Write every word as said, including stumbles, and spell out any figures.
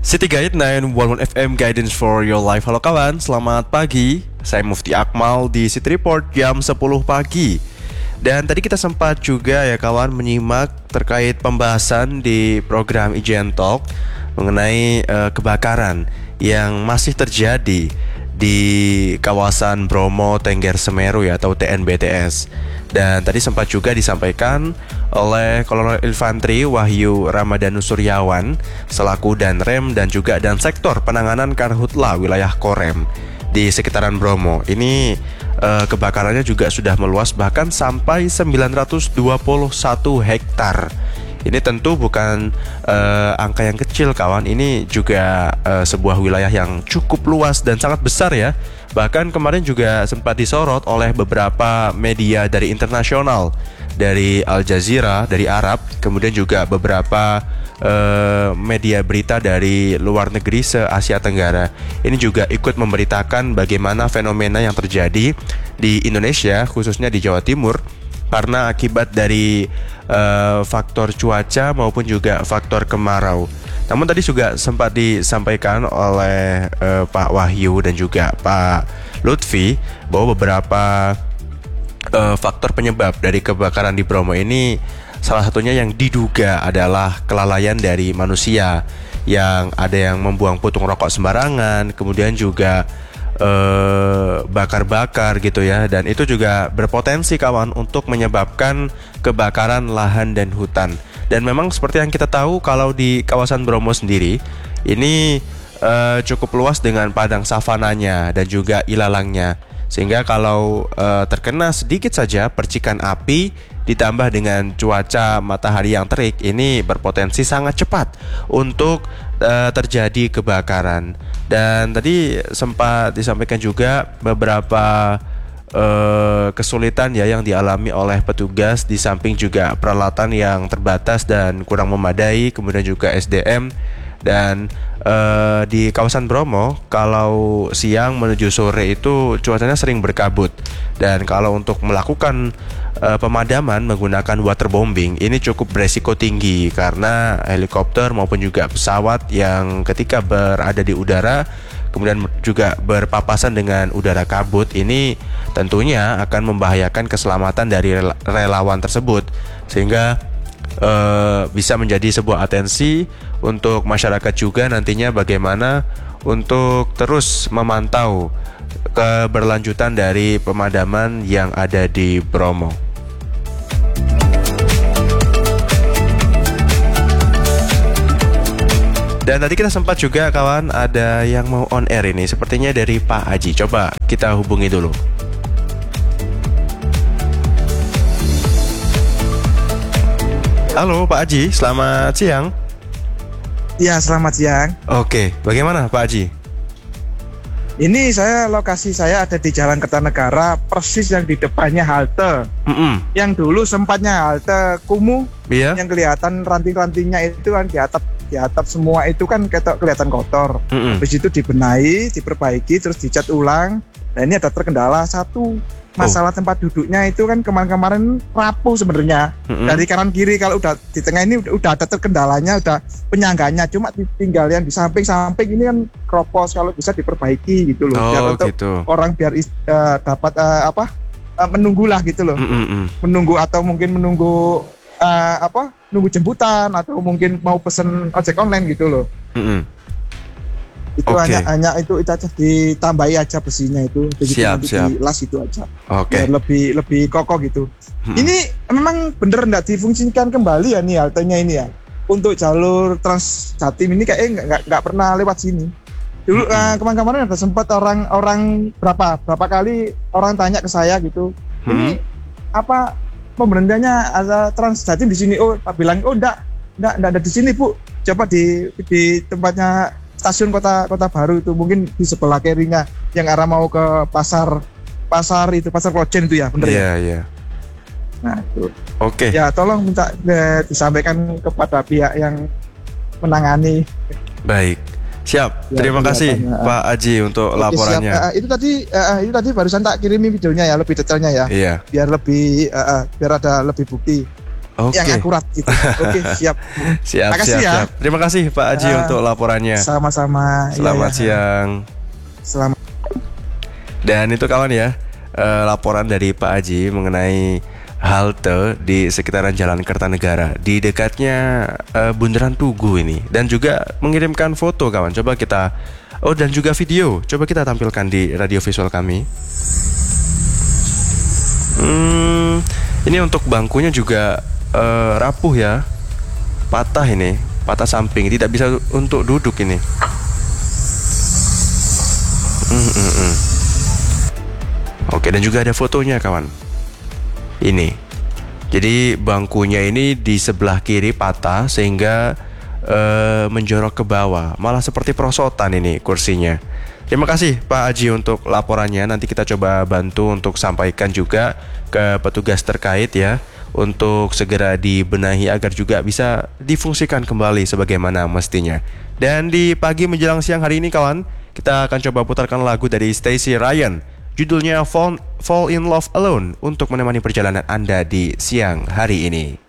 City Guide sembilan satu satu F M Guidance for your life. Halo kawan, selamat pagi. Saya Mufti Akmal di City Report jam sepuluh pagi. Dan tadi kita sempat juga ya kawan menyimak terkait pembahasan di program Ijen Talk mengenai uh, kebakaran yang masih terjadi di kawasan Bromo Tengger Semeru ya atau T N B T S. Dan tadi sempat juga disampaikan oleh Kolonel Infantri Wahyu Ramadhanu Suryawan selaku Danrem dan juga dan sektor penanganan Karhutla wilayah Korem di sekitaran Bromo. Ini eh, kebakarannya juga sudah meluas bahkan sampai sembilan ratus dua puluh satu hektar. Ini tentu bukan uh, angka yang kecil kawan. Ini juga uh, sebuah wilayah yang cukup luas dan sangat besar ya. Bahkan kemarin juga sempat disorot oleh beberapa media dari internasional, dari Al Jazeera, dari Arab, kemudian juga beberapa uh, media berita dari luar negeri se-Asia Tenggara. Ini juga ikut memberitakan bagaimana fenomena yang terjadi di Indonesia, khususnya di Jawa Timur, karena akibat dari uh, faktor cuaca maupun juga faktor kemarau. Namun tadi juga sempat disampaikan oleh uh, Pak Wahyu dan juga Pak Lutfi bahwa beberapa uh, faktor penyebab dari kebakaran di Bromo ini salah satunya yang diduga adalah kelalaian dari manusia, yang ada yang membuang putung rokok sembarangan, kemudian juga Uh, bakar-bakar gitu ya, dan itu juga berpotensi kawan untuk menyebabkan kebakaran lahan dan hutan. Dan memang seperti yang kita tahu kalau di kawasan Bromo sendiri ini uh, cukup luas dengan padang savananya dan juga ilalangnya, sehingga kalau uh, terkena sedikit saja percikan api ditambah dengan cuaca matahari yang terik, ini berpotensi sangat cepat untuk uh, terjadi kebakaran. Dan tadi sempat disampaikan juga beberapa uh, kesulitan ya yang dialami oleh petugas, di samping juga peralatan yang terbatas dan kurang memadai, kemudian juga S D M. Dan uh, di kawasan Bromo kalau siang menuju sore itu cuacanya sering berkabut, dan kalau untuk melakukan uh, pemadaman menggunakan waterbombing ini cukup beresiko tinggi karena helikopter maupun juga pesawat yang ketika berada di udara kemudian juga berpapasan dengan udara kabut ini tentunya akan membahayakan keselamatan dari relawan tersebut, sehingga Uh, bisa menjadi sebuah atensi untuk masyarakat juga nantinya bagaimana untuk terus memantau keberlanjutan dari pemadaman yang ada di Bromo. Dan tadi kita sempat juga kawan ada yang mau on air ini, sepertinya dari Pak Haji. Coba kita hubungi dulu. Halo Pak Haji, selamat siang. Iya, selamat siang. Oke, bagaimana Pak Haji? Ini saya, lokasi saya ada di Jalan Kertanegara, persis yang di depannya halte. Mm-mm. Yang dulu sempatnya halte kumuh, iya. Yang kelihatan ranting-rantingnya itu kan di atap, di atap semua itu kan ketok kelihatan kotor. Mm-mm. Habis itu dibenahi, diperbaiki, terus dicat ulang. Nah ini ada terkendala satu. Masalah oh. tempat duduknya itu kan kemarin-kemarin rapuh sebenarnya. Mm-hmm. Dari kanan kiri, kalau udah di tengah ini udah ada terkendalanya, udah penyangganya, cuma tinggal yang di samping-samping ini kan kropos, kalau bisa diperbaiki gitu loh. Oh, biar untuk gitu. orang biar uh, dapat uh, apa uh, menunggulah gitu loh. Mm-hmm. Menunggu atau mungkin menunggu uh, apa nunggu jemputan atau mungkin mau pesen ojek online gitu loh. Mm-hmm. Itu okay. hanya hanya itu itu aja, ditambahi aja besinya itu, begitu siap, nanti siap. di las itu aja. Oke. Okay. Lebih lebih kokoh gitu. Hmm. Ini memang bener nggak difungsikan kembali ya nih haltenya ini ya. Untuk jalur Trans Jatim ini kayaknya nggak nggak pernah lewat sini. Dulu hmm. uh, kemarin-kemarin ada sempat orang-orang berapa berapa kali orang tanya ke saya gitu. Hmm. Ini apa pemberhentiannya ada Trans Jatim di sini? Oh, Pak bilang oh enggak enggak enggak ada di sini Bu. Coba di di tempatnya stasiun kota kota baru itu, mungkin di sebelah kirinya yang arah mau ke pasar pasar itu pasar Klojen itu ya, benar yeah, ya? Iya iya. Nah itu. Oke. Okay. Ya tolong minta eh, disampaikan kepada pihak yang menangani. Baik. Siap. Ya, terima kasih ya, Pak Haji untuk Oke, laporannya. Siap. Uh, itu tadi uh, itu tadi barusan tak kirimi videonya ya, lebih detailnya ya. Iya. Biar lebih uh, uh, biar ada lebih bukti. okay. yang akurat gitu. Oke, siap. Siap, Makasih siap, ya. siap. Terima kasih Pak Haji uh, untuk laporannya. Sama-sama. Selamat ya, ya. siang. Selamat. Dan itu kawan ya, uh, laporan dari Pak Haji mengenai halte di sekitaran Jalan Kertanegara di dekatnya uh, Bundaran Tugu ini, dan juga mengirimkan foto kawan. Coba kita, oh dan juga video, coba kita tampilkan di radio visual kami. Hmm, ini untuk bangkunya juga uh, rapuh ya, patah ini, patah samping, tidak bisa untuk duduk ini. Hmm, hmm, hmm. Oke, dan juga ada fotonya kawan. Ini, jadi bangkunya ini di sebelah kiri patah sehingga uh, menjorok ke bawah, malah seperti perosotan ini kursinya. Terima kasih Pak Haji untuk laporannya. Nanti kita coba bantu untuk sampaikan juga ke petugas terkait ya, untuk segera dibenahi agar juga bisa difungsikan kembali sebagaimana mestinya. Dan di pagi menjelang siang hari ini kawan, kita akan coba putarkan lagu dari Stacy Ryan, judulnya Fall, Fall in Love Alone, untuk menemani perjalanan Anda di siang hari ini.